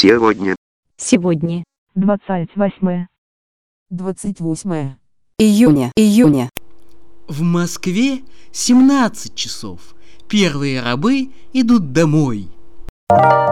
Сегодня. Сегодня. 28 июня. В Москве 17 часов. Первые рабы идут домой.